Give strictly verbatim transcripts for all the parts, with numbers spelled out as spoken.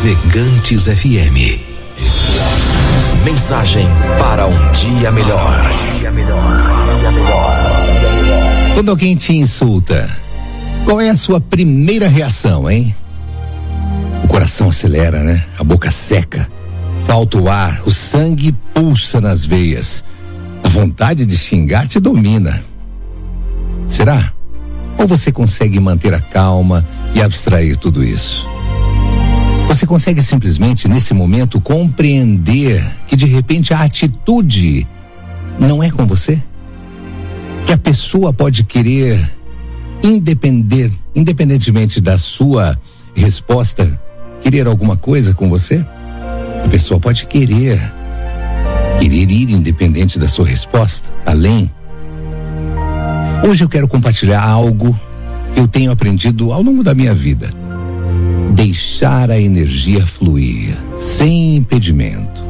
Navegantes F M. Mensagem para um dia melhor. Quando alguém te insulta, qual é a sua primeira reação, hein? O coração acelera, né? A boca seca, falta o ar, o sangue pulsa nas veias. A vontade de xingar te domina. Será? Ou você consegue manter a calma e abstrair tudo isso? Você consegue simplesmente, nesse momento, compreender que de repente a atitude não é com você? Que a pessoa pode querer, independer, independentemente da sua resposta, querer alguma coisa com você? A pessoa pode querer, querer ir independente da sua resposta, além. Hoje eu quero compartilhar algo que eu tenho aprendido ao longo da minha vida. Deixar a energia fluir, sem impedimento.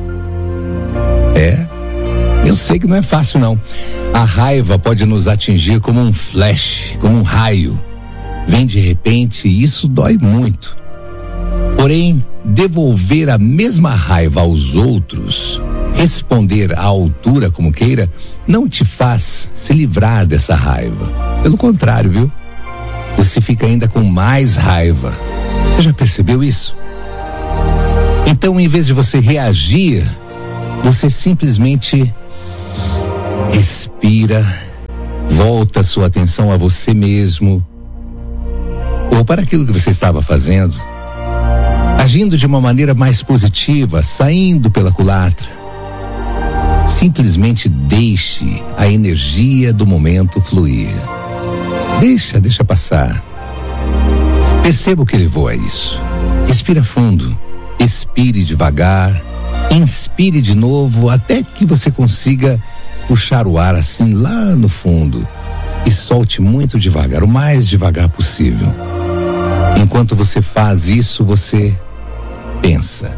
É, eu sei que não é fácil não. A raiva pode nos atingir como um flash, como um raio. Vem de repente e isso dói muito. Porém, devolver a mesma raiva aos outros, responder à altura como queira, não te faz se livrar dessa raiva. Pelo contrário, viu? Você fica ainda com mais raiva. Você já percebeu isso? Então, em vez de você reagir, você simplesmente respira, volta sua atenção a você mesmo, ou para aquilo que você estava fazendo, agindo de uma maneira mais positiva, saindo pela culatra. Simplesmente deixe a energia do momento fluir. Deixa, deixa passar. Perceba o que levou a isso. Respira fundo, expire devagar, inspire de novo até que você consiga puxar o ar assim lá no fundo e solte muito devagar, o mais devagar possível. Enquanto você faz isso, você pensa.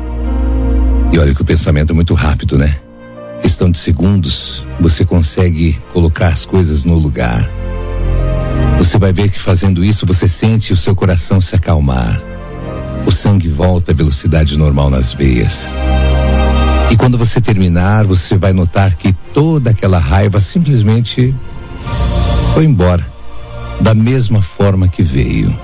E olha que o pensamento é muito rápido, né? Questão de segundos, você consegue colocar as coisas no lugar. Você vai ver que fazendo isso você sente o seu coração se acalmar. O sangue volta à velocidade normal nas veias. E quando você terminar, você vai notar que toda aquela raiva simplesmente foi embora, da mesma forma que veio.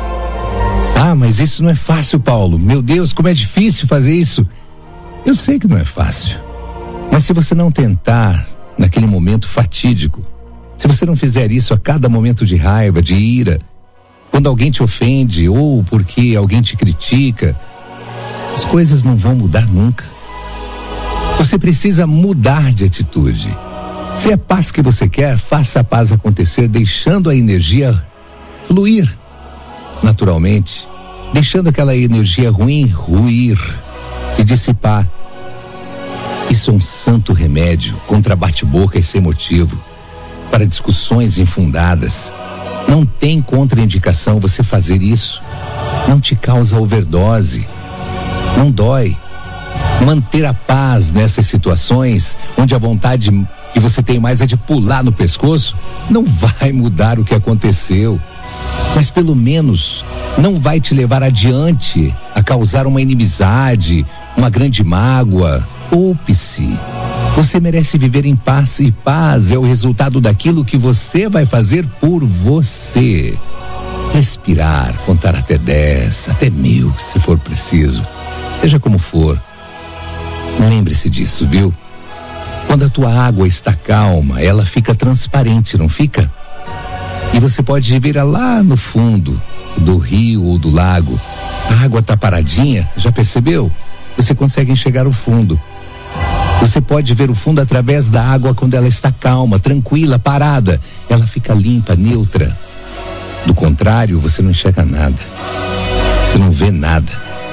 Ah, mas isso não é fácil, Paulo. Meu Deus, como é difícil fazer isso. Eu sei que não é fácil. Mas se você não tentar naquele momento fatídico, se você não fizer isso a cada momento de raiva, de ira, quando alguém te ofende ou porque alguém te critica, as coisas não vão mudar nunca. Você precisa mudar de atitude. Se é paz que você quer, faça a paz acontecer, deixando a energia fluir naturalmente, deixando aquela energia ruim ruir, se dissipar. Isso é um santo remédio contra bate-boca e sem motivo, para discussões infundadas. Não tem contraindicação você fazer isso. Não te causa overdose. Não dói. Manter a paz nessas situações, onde a vontade que você tem mais é de pular no pescoço, não vai mudar o que aconteceu. Mas pelo menos não vai te levar adiante a causar uma inimizade, uma grande mágoa. Poupe-se. Você merece viver em paz, e paz é o resultado daquilo que você vai fazer por você. Respirar, contar até dez, até mil, se for preciso. Seja como for. Lembre-se disso, viu? Quando a tua água está calma, ela fica transparente, não fica? E você pode ver lá no fundo do rio ou do lago. A água está paradinha, já percebeu? Você consegue enxergar o fundo. Você pode ver o fundo através da água quando ela está calma, tranquila, parada. Ela fica limpa, neutra. Do contrário, você não enxerga nada. Você não vê nada.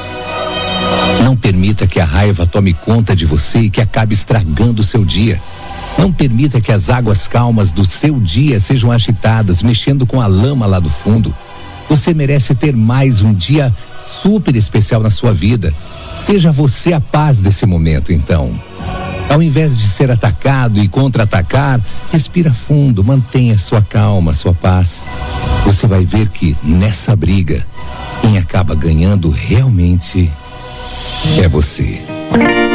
Não permita que a raiva tome conta de você e que acabe estragando o seu dia. Não permita que as águas calmas do seu dia sejam agitadas, mexendo com a lama lá do fundo. Você merece ter mais um dia super especial na sua vida. Seja você a paz desse momento, então. Ao invés de ser atacado e contra-atacar, respira fundo, mantenha sua calma, sua paz. Você vai ver que nessa briga, quem acaba ganhando realmente é você.